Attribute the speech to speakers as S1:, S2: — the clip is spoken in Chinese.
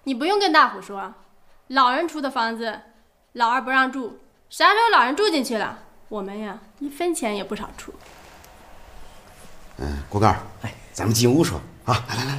S1: 你不用跟大虎说，老人出的房子，老二不让住，啥时候老人住进去了，我们呀1分钱也不少出。
S2: 锅盖，咱们进屋说啊，来。